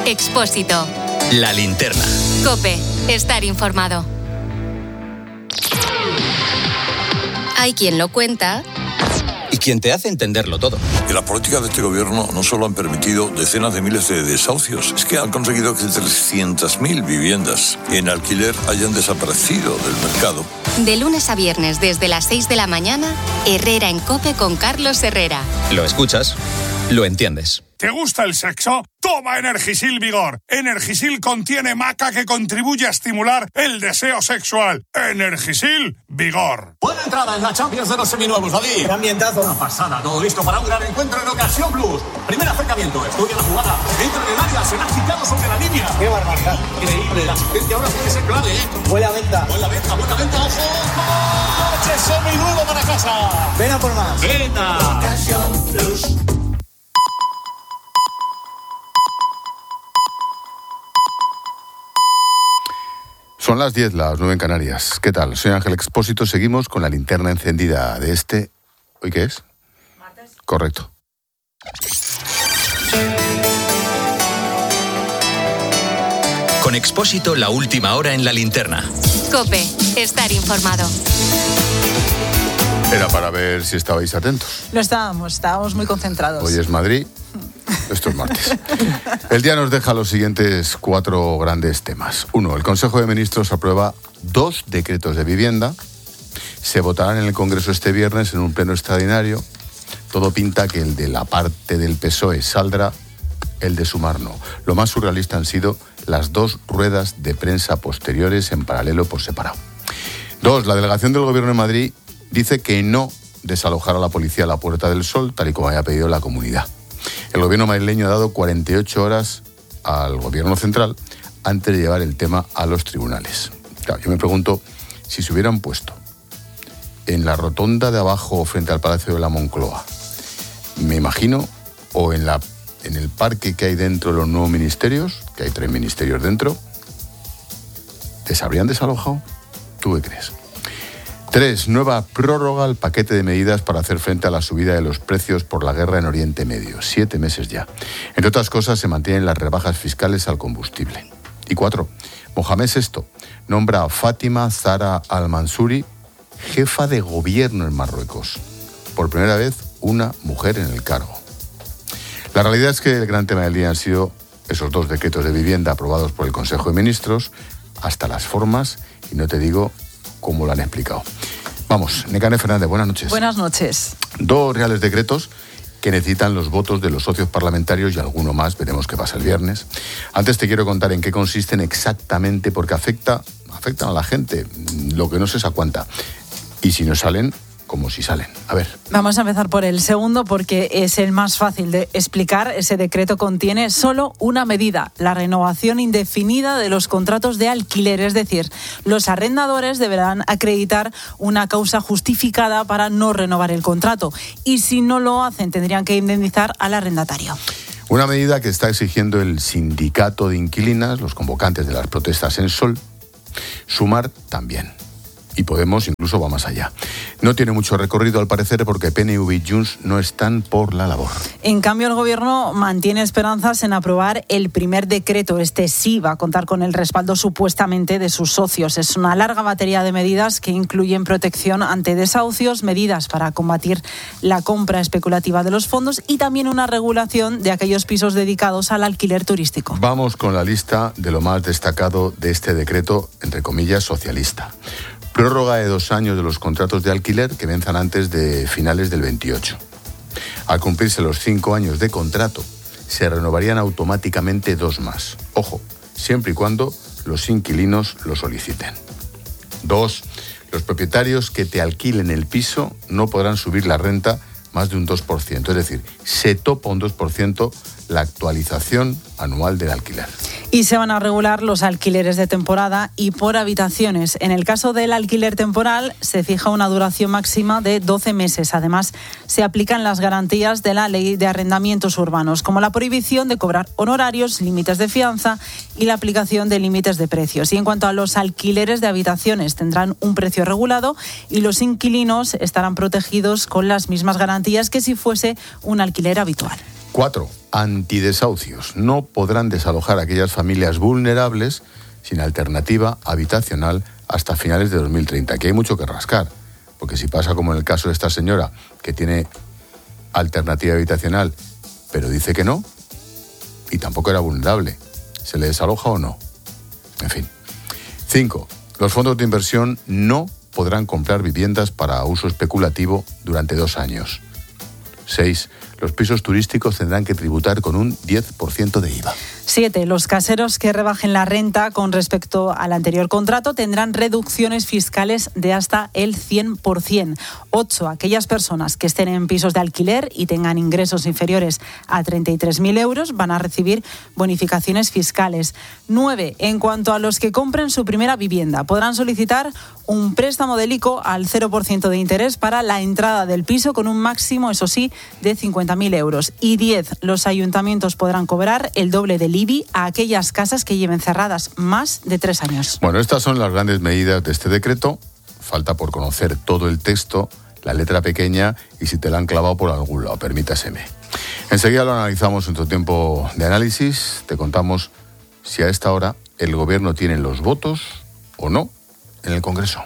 Expósito. La Linterna. COPE. Estar informado. Hay quien lo cuenta Y quien te hace entenderlo todo. Y la política de este gobierno no solo han permitido decenas de miles de desahucios, es que han conseguido que 300.000 viviendas en alquiler hayan desaparecido del mercado. de lunes a viernes desde las 6 de la mañana, Herrera en COPE con Carlos Herrera. Lo escuchas, lo entiendes. ¿Te gusta el sexo? Toma Energisil Vigor. Energisil contiene maca que contribuye a estimular el deseo sexual. Energisil Vigor. Buena entrada en la Champions de los seminuevos, David. Qué ambientazo. Una pasada, todo listo para un gran encuentro en Ocasión Plus. Primer acercamiento, estudia la jugada. Entra en el área, se la ha quitado sobre la línea. Qué barbaridad. Increíble, la asistencia ahora tiene que ser clave, ¿eh? Buena venta. Buena venta, ojo. ¡Coche seminuevo para casa! Ven a por más. ¡Venta! Ocasión Plus. Son las 10, las 9 en Canarias. ¿Qué tal? Soy Ángel Expósito. Seguimos con la linterna encendida de este... ¿Hoy qué es? Martes. Correcto. Con Expósito, la última hora en la linterna. COPE. Estar informado. Era para ver si estabais atentos. Lo estábamos muy concentrados. Hoy es Madrid, esto es martes. El día nos deja los siguientes 4 grandes temas. 1. El Consejo de Ministros aprueba 2 decretos de vivienda. Se votarán en el Congreso este viernes en un pleno extraordinario. Todo pinta que el de la parte del PSOE saldrá, el de Sumar no. Lo más surrealista han sido las 2 ruedas de prensa posteriores en paralelo por separado. 2. La delegación del Gobierno de Madrid dice que no desalojará a la policía a la Puerta del Sol, tal y como había pedido la comunidad. El gobierno madrileño ha dado 48 horas al gobierno central antes de llevar el tema a los tribunales. Claro, yo me pregunto si se hubieran puesto en la rotonda de abajo frente al Palacio de la Moncloa, me imagino, o en el parque que hay dentro de los nuevos ministerios, que hay 3 ministerios dentro, ¿les habrían desalojado? ¿Tú qué crees? 3. Nueva prórroga al paquete de medidas para hacer frente a la subida de los precios por la guerra en Oriente Medio. 7 meses ya. Entre otras cosas, se mantienen las rebajas fiscales al combustible. Y 4. Mohamed VI nombra a Fátima Zahra al-Mansuri jefa de gobierno en Marruecos. Por primera vez, una mujer en el cargo. La realidad es que el gran tema del día han sido esos 2 decretos de vivienda aprobados por el Consejo de Ministros, hasta las formas, y no te digo cómo lo han explicado. Vamos, Nekane Fernández, buenas noches. Buenas noches. 2 reales decretos que necesitan los votos de los socios parlamentarios y alguno más, veremos qué pasa el viernes. Antes te quiero contar en qué consisten exactamente, porque afectan a la gente, lo que no se sabe cuánta. Y si no salen, como si salen. A ver. Vamos a empezar por el segundo porque es el más fácil de explicar. Ese decreto contiene solo una medida, la renovación indefinida de los contratos de alquiler. Es decir, los arrendadores deberán acreditar una causa justificada para no renovar el contrato. Y si no lo hacen, tendrían que indemnizar al arrendatario. Una medida que está exigiendo el sindicato de inquilinas, los convocantes de las protestas en Sol. Sumar también. Y Podemos incluso va más allá. No tiene mucho recorrido al parecer porque PNV y Junts no están por la labor. En cambio, el Gobierno mantiene esperanzas en aprobar el primer decreto. Este sí va a contar con el respaldo supuestamente de sus socios. Es una larga batería de medidas que incluyen protección ante desahucios, medidas para combatir la compra especulativa de los fondos y también una regulación de aquellos pisos dedicados al alquiler turístico. Vamos con la lista de lo más destacado de este decreto, entre comillas, socialista. Prórroga de 2 años de los contratos de alquiler que venzan antes de finales del 28. Al cumplirse los 5 años de contrato, se renovarían automáticamente 2 más. Ojo, siempre y cuando los inquilinos lo soliciten. 2. Los propietarios que te alquilen el piso no podrán subir la renta más de un 2%. Es decir, se topa un 2% la actualización anual del alquiler. Y se van a regular los alquileres de temporada y por habitaciones. En el caso del alquiler temporal se fija una duración máxima de 12 meses. Además, se aplican las garantías de la Ley de Arrendamientos Urbanos, como la prohibición de cobrar honorarios, límites de fianza y la aplicación de límites de precios. Y en cuanto a los alquileres de habitaciones, tendrán un precio regulado y los inquilinos estarán protegidos con las mismas garantías que si fuese un alquiler habitual. 4. Antidesahucios. No podrán desalojar a aquellas familias vulnerables sin alternativa habitacional hasta finales de 2030. Aquí hay mucho que rascar, porque si pasa como en el caso de esta señora, que tiene alternativa habitacional, pero dice que no, y tampoco era vulnerable, ¿se le desaloja o no? En fin. 5. Los fondos de inversión no podrán comprar viviendas para uso especulativo durante 2 años. 6. Los pisos turísticos tendrán que tributar con un 10% de IVA. 7. Los caseros que rebajen la renta con respecto al anterior contrato tendrán reducciones fiscales de hasta el 100%. 8. Aquellas personas que estén en pisos de alquiler y tengan ingresos inferiores a 33.000 euros van a recibir bonificaciones fiscales. 9. En cuanto a los que compren su primera vivienda, podrán solicitar un préstamo del ICO al 0% de interés para la entrada del piso con un máximo, eso sí, de 50.000 euros. Y 10. Los ayuntamientos podrán cobrar el doble del IBI a aquellas casas que lleven cerradas más de 3 años. Bueno, estas son las grandes medidas de este decreto. Falta por conocer todo el texto, la letra pequeña y si te la han clavado por algún lado, permítaseme. Enseguida lo analizamos en tu tiempo de análisis. Te contamos si a esta hora el gobierno tiene los votos o no en el Congreso.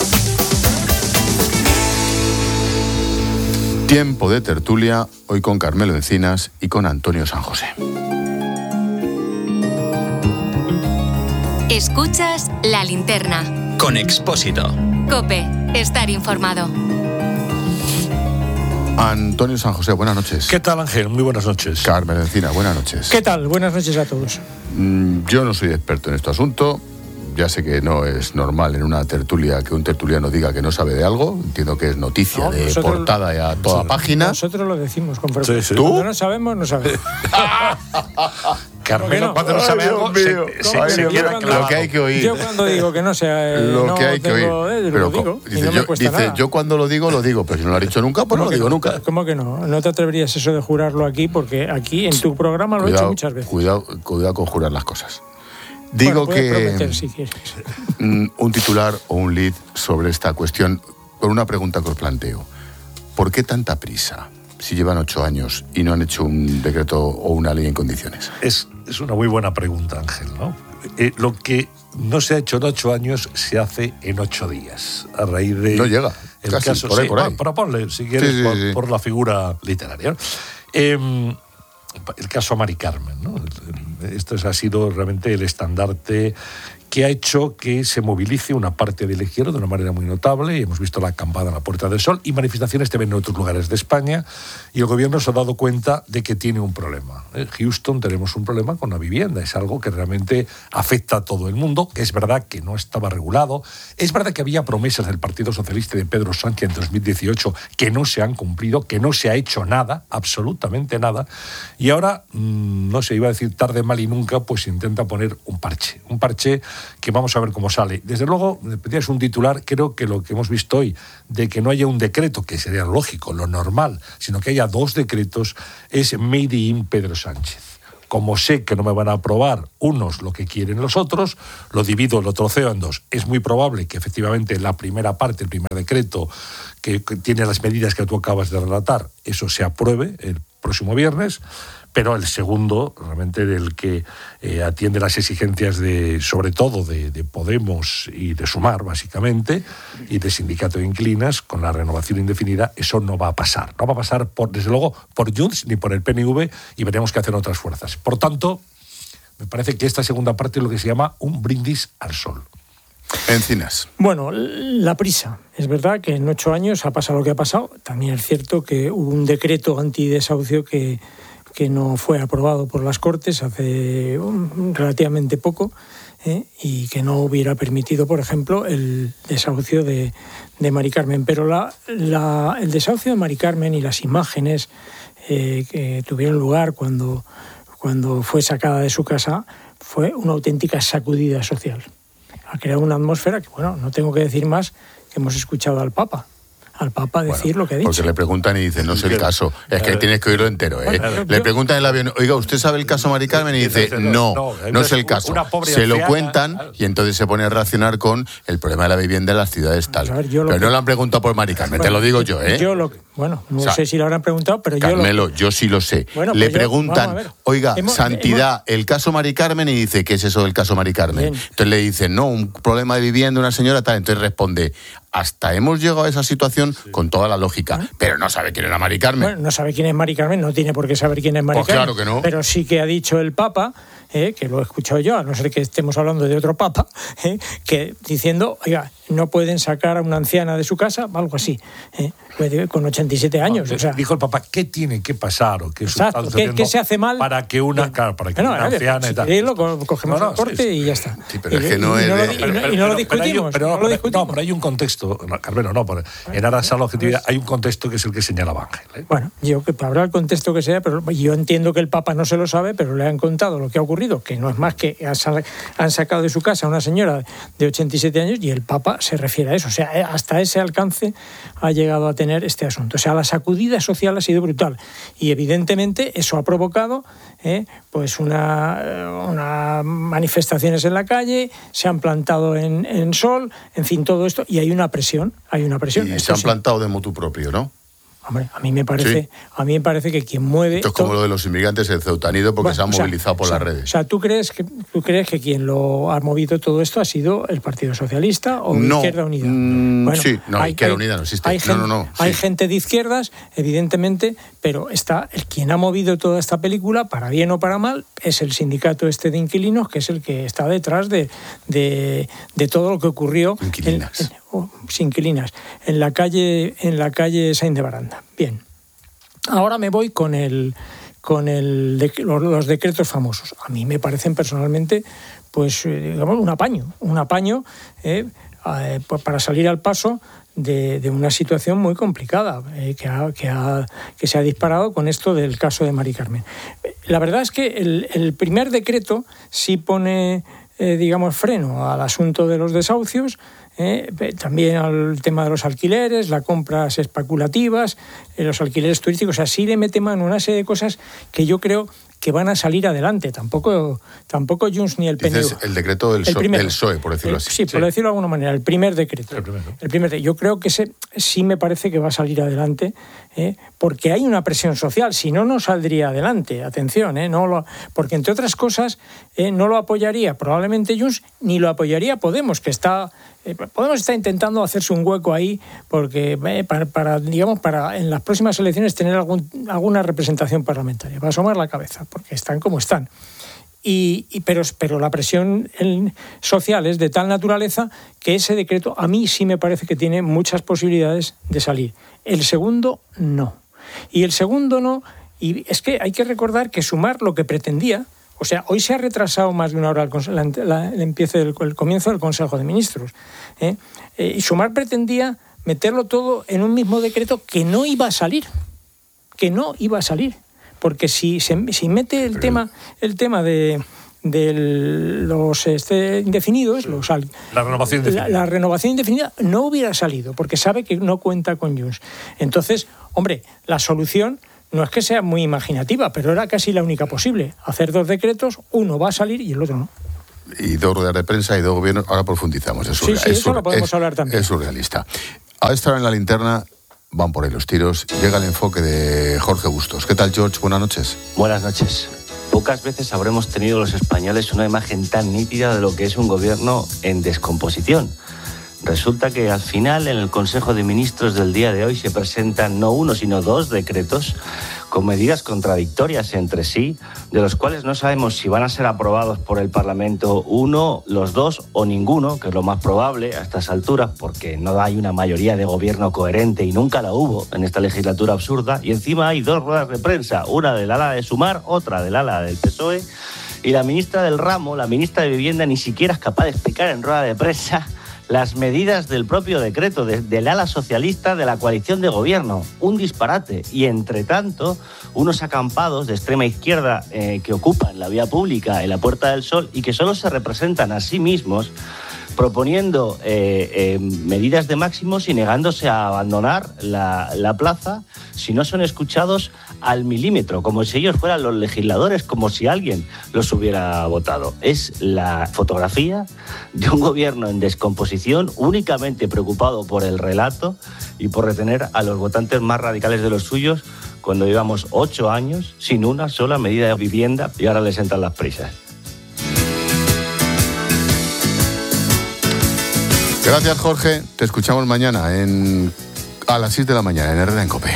Tiempo de tertulia, hoy con Carmelo Encinas y con Antonio San José. Escuchas La Linterna. Con Expósito. COPE. Estar informado. Antonio San José, buenas noches. ¿Qué tal, Ángel? Muy buenas noches. Carmen Encina, buenas noches. ¿Qué tal? Buenas noches a todos. Yo no soy experto en este asunto. Ya sé que no es normal en una tertulia que un tertuliano diga que no sabe de algo. Entiendo que es noticia de portada y a toda página. Nosotros lo decimos con frecuencia. Sí. ¿Tú? Cuando no sabemos, no sabemos. Carmelo, cuando no sabe algo, se queda claro. Lo que hay que oír. Yo cuando digo que no sé, lo no que hay que tengo, oír. lo digo. Dice, y no me cuesta nada. yo cuando lo digo, pero si no lo ha dicho nunca, pues no lo digo nunca. ¿Cómo que no? No te atreverías eso de jurarlo aquí, porque aquí en tu programa lo he hecho muchas veces. Cuidado con jurar las cosas. Digo que prometer, si quieres. Un titular o un lead sobre esta cuestión, por una pregunta que os planteo. ¿Por qué tanta prisa si llevan 8 años y no han hecho un decreto o una ley en condiciones? Es una muy buena pregunta, Ángel, ¿no? Lo que no se ha hecho en 8 años se hace en 8 días. A raíz de... No llega, el casi, caso, por ahí. Pero ponle, si quieres, sí. Por la figura literaria. El caso Mari Carmen, ¿no? Esto ha sido realmente el estandarte que ha hecho que se movilice una parte de la izquierda de una manera muy notable. Hemos visto la acampada en la Puerta del Sol y manifestaciones también en otros lugares de España, y el gobierno se ha dado cuenta de que tiene un problema. En Houston tenemos un problema con la vivienda, es algo que realmente afecta a todo el mundo. Es verdad que no estaba regulado, es verdad que había promesas del Partido Socialista y de Pedro Sánchez en 2018 que no se han cumplido, que no se ha hecho nada, absolutamente nada, y ahora, no se iba a decir tarde, mal y nunca, pues se intenta poner un parche que vamos a ver cómo sale. Desde luego, me pedías un titular, creo que lo que hemos visto hoy, de que no haya un decreto, que sería lógico, lo normal, sino que haya 2 decretos, es made in Pedro Sánchez. Como sé que no me van a aprobar unos lo que quieren los otros, lo divido, lo troceo en 2. Es muy probable que efectivamente la primera parte, el primer decreto, que tiene las medidas que tú acabas de relatar, eso se apruebe el próximo viernes, pero el segundo, realmente del que atiende las exigencias sobre todo de Podemos y de Sumar, básicamente, y de Sindicato de Inclinas, con la renovación indefinida, eso no va a pasar. No va a pasar, desde luego, por Junts ni por el PNV, y veremos qué hacen otras fuerzas. Por tanto, me parece que esta segunda parte es lo que se llama un brindis al sol. Encinas. Bueno, la prisa. Es verdad que en 8 años ha pasado lo que ha pasado. También es cierto que hubo un decreto antidesahucio que no fue aprobado por las Cortes hace relativamente poco, y que no hubiera permitido, por ejemplo, el desahucio de Mari Carmen. Pero el desahucio de Mari Carmen y las imágenes que tuvieron lugar cuando fue sacada de su casa fue una auténtica sacudida social. Ha creado una atmósfera que, bueno, no tengo que decir más que hemos escuchado al Papa. al Papa decir lo que ha dicho. Porque le preguntan y dicen, no es el caso. Es que tienes que oírlo entero, ¿eh? Le preguntan en el avión, oiga, ¿usted sabe el caso Mari Carmen? Y dice, no es el caso. Se lo cuentan y entonces se pone a reaccionar con el problema de la vivienda en las ciudades tal. Pero no le han preguntado por Mari Carmen, te lo digo yo, ¿eh? No sé si lo habrán preguntado, pero Carmelo, yo sí lo sé. Le preguntan, oiga, Santidad, el caso Mari Carmen, y dice, ¿qué es eso del caso Mari Carmen? Bien. Entonces le dicen, no, un problema de vivienda, una señora tal. Entonces responde, hasta hemos llegado a esa situación con toda la lógica, pero no sabe quién era Mari Carmen. Bueno, no sabe quién es Mari Carmen, no tiene por qué saber quién es Mari Carmen. Claro que no. Pero sí que ha dicho el Papa, que lo he escuchado yo, a no ser que estemos hablando de otro Papa, que diciendo, oiga, no pueden sacar a una anciana de su casa, algo así, con 87 años. O sea, dijo el Papa, ¿qué tiene que pasar? O ¿qué se hace mal? Para que una anciana y tal. Cogemos el corte y ya está. Sí, pero es que no es... Y no lo discutimos. Pero hay un contexto, Carmelo, en aras a la objetividad hay un contexto que es el que señalaba Ángel. Bueno, yo que habrá el contexto que sea, pero yo entiendo que el Papa no se lo sabe, pero le han contado lo que ha ocurrido, que no es más que han sacado de su casa a una señora de 87 años y el Papa se refiere a eso. O sea, hasta ese alcance ha llegado a tener este asunto. O sea, la sacudida social ha sido brutal y evidentemente eso ha provocado pues una manifestaciones en la calle, se han plantado en sol, en fin, todo esto, y hay una presión. Y se han plantado de motu propio, ¿no? Hombre, a mí me parece que quien mueve... Esto es como lo de los inmigrantes en Ceuta, han ido porque se han movilizado por las redes. O sea, ¿tú crees que quien lo ha movido todo esto ha sido el Partido Socialista o Izquierda Unida? Izquierda Unida no existe. Hay gente de izquierdas, evidentemente, pero quien ha movido toda esta película, para bien o para mal, es el sindicato de inquilinos, que es el que está detrás de todo lo que ocurrió... Inquilinas, en la calle Saint de Baranda. Bien, ahora me voy con los decretos famosos. A mí me parecen personalmente, pues, digamos, un apaño para salir al paso de una situación muy complicada que se ha disparado con esto del caso de Mari Carmen. La verdad es que el primer decreto sí pone, freno al asunto de los desahucios, también al tema de los alquileres, las compras especulativas, los alquileres turísticos. Así le mete mano a una serie de cosas que yo creo que van a salir adelante. Tampoco Junts ni el PNV. Dices el decreto del PSOE, por decirlo así. Sí, por decirlo de alguna manera, el primer decreto. Yo creo que ese sí me parece que va a salir adelante, porque hay una presión social. Si no, no saldría adelante. Atención, porque entre otras cosas no lo apoyaría probablemente Junts, ni lo apoyaría Podemos, que Podemos está intentando hacerse un hueco ahí porque para en las próximas elecciones tener alguna representación parlamentaria, para asomar la cabeza, porque están como están. Pero la presión social es de tal naturaleza que ese decreto a mí sí me parece que tiene muchas posibilidades de salir. El segundo no. Y el segundo no, y es que hay que recordar que Sumar lo que pretendía, o sea, hoy se ha retrasado más de una hora el comienzo del Consejo de Ministros. Y Sumar pretendía meterlo todo en un mismo decreto que no iba a salir. Porque si mete el tema de los indefinidos, la renovación indefinida. La renovación indefinida no hubiera salido, porque sabe que no cuenta con Junts. Entonces, hombre, la solución no es que sea muy imaginativa, pero era casi la única posible. Hacer dos decretos, uno va a salir y el otro no. Y dos ruedas de prensa y dos gobiernos, ahora profundizamos. Eso lo podemos hablar también. Es surrealista. A esta hora en la linterna van por ahí los tiros. Llega el enfoque de Jorge Bustos. ¿Qué tal, George? Buenas noches. Buenas noches. Pocas veces habremos tenido los españoles una imagen tan nítida de lo que es un gobierno en descomposición. Resulta que al final en el Consejo de Ministros del día de hoy se presentan no uno sino dos decretos con medidas contradictorias entre sí, de los cuales no sabemos si van a ser aprobados por el Parlamento uno, los dos o ninguno, que es lo más probable a estas alturas, porque no hay una mayoría de gobierno coherente y nunca la hubo en esta legislatura absurda. Y encima hay dos ruedas de prensa, una del ala de Sumar, otra del ala del PSOE, y la ministra del ramo, la ministra de Vivienda, ni siquiera es capaz de explicar en rueda de prensa las medidas del propio decreto del ala socialista de la coalición de gobierno. Un disparate. Y entre tanto, unos acampados de extrema izquierda que ocupan la vía pública en la Puerta del Sol y que solo se representan a sí mismos proponiendo medidas de máximos y negándose a abandonar la plaza si no son escuchados al milímetro, como si ellos fueran los legisladores, como si alguien los hubiera votado. Es la fotografía de un gobierno en descomposición, únicamente preocupado por el relato y por retener a los votantes más radicales de los suyos, cuando llevamos 8 años sin una sola medida de vivienda y ahora les entran las prisas. Gracias, Jorge. Te escuchamos mañana a las 6 de la mañana en Herrera en COPE.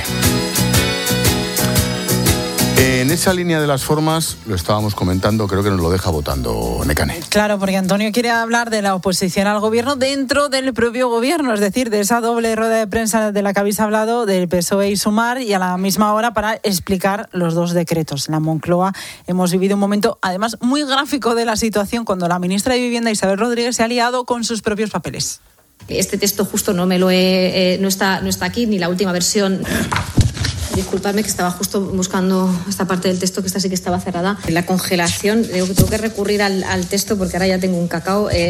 En esa línea de las formas, lo estábamos comentando, creo que nos lo deja votando Nekane. Claro, porque Antonio quiere hablar de la oposición al gobierno dentro del propio gobierno, es decir, de esa doble rueda de prensa de la que habéis hablado, del PSOE y Sumar, y a la misma hora para explicar los 2 decretos. En la Moncloa hemos vivido un momento, además, muy gráfico de la situación cuando la ministra de Vivienda, Isabel Rodríguez, se ha liado con sus propios papeles. Este texto justo no está aquí, ni la última versión. Disculpadme, que estaba justo buscando esta parte del texto, que esta sí que estaba cerrada. La congelación, tengo que recurrir al texto porque ahora ya tengo un cacao. A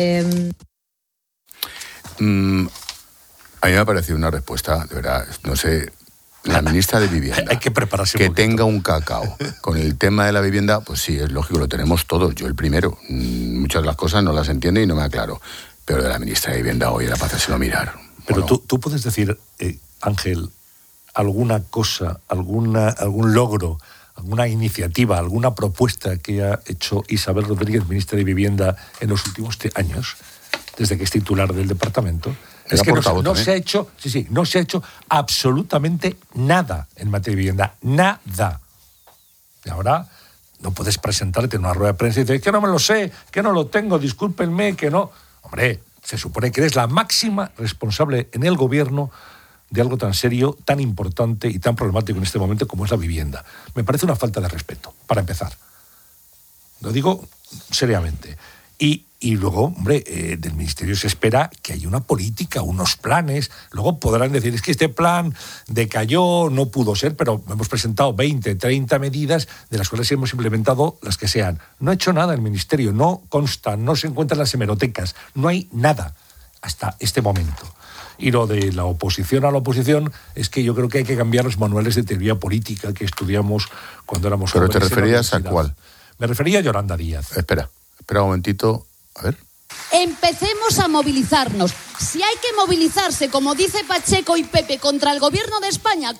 mí me ha parecido una respuesta, de verdad, no sé, la ministra de Vivienda. Hay que prepararse que tenga un cacao con el tema de la vivienda, pues sí, es lógico, lo tenemos todos, yo el primero. Muchas de las cosas no las entiendo y no me aclaro. Pero de la ministra de Vivienda hoy era para hacérselo mirar. Pero tú puedes decir, Ángel, alguna cosa, algún logro, alguna iniciativa, alguna propuesta que ha hecho Isabel Rodríguez, ministra de Vivienda, en los últimos años, desde que es titular del departamento. Es que no se ha hecho, no se ha hecho absolutamente nada en materia de vivienda, nada. Y ahora no puedes presentarte en una rueda de prensa y decir que no me lo sé, que no lo tengo, discúlpenme, que no. Hombre, se supone que eres la máxima responsable en el gobierno de algo tan serio, tan importante y tan problemático en este momento como es la vivienda. Me parece una falta de respeto, para empezar. Lo digo seriamente. Y luego, hombre, del Ministerio se espera que haya una política, unos planes. Luego podrán decir, es que este plan decayó, no pudo ser, pero hemos presentado 20, 30 medidas, de las cuales hemos implementado las que sean. No ha hecho nada el Ministerio, no consta, no se encuentra en las hemerotecas, no hay nada hasta este momento. Y lo de la oposición a la oposición es que yo creo que hay que cambiar los manuales de teoría política que estudiamos cuando éramos jóvenes. ¿Pero te referías a cuál? Me refería a Yolanda Díaz. Espera un momentito. A ver. Empecemos a movilizarnos. Si hay que movilizarse, como dice Pacheco y Pepe, contra el gobierno de España,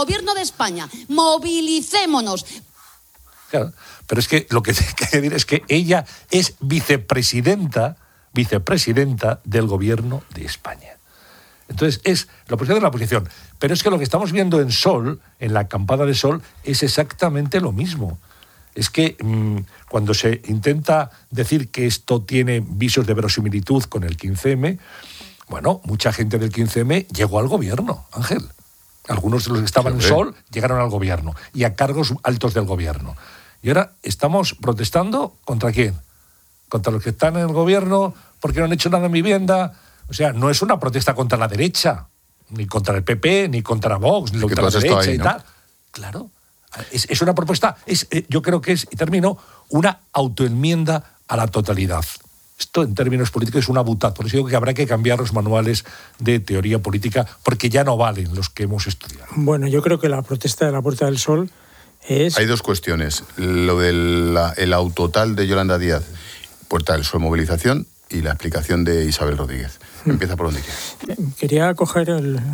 movilicémonos. Claro, pero es que lo que hay que decir es que ella es vicepresidenta del gobierno de España. Entonces es la oposición de la oposición. Pero es que lo que estamos viendo en Sol, en la acampada de Sol, es exactamente lo mismo. Es que cuando se intenta decir que esto tiene visos de verosimilitud con el 15M, bueno, mucha gente del 15M llegó al gobierno, Ángel. Algunos de los que estaban en Sol llegaron al gobierno y a cargos altos del gobierno. Y ahora estamos protestando ¿contra quién? Contra los que están en el gobierno porque no han hecho nada en vivienda. O sea, no es una protesta contra la derecha, ni contra el PP, ni contra Vox, ni contra la derecha ahí, y tal. ¿No? Claro. Es una propuesta, yo creo que es, y termino, una autoenmienda a la totalidad. Esto en términos políticos es una butad, por eso digo que habrá que cambiar los manuales de teoría política porque ya no valen los que hemos estudiado. Bueno, yo creo que la protesta de la Puerta del Sol es... Hay 2 cuestiones, lo del autotal de Yolanda Díaz, Puerta del Sol, movilización, y la explicación de Isabel Rodríguez. Empieza por donde quieras. Quería coger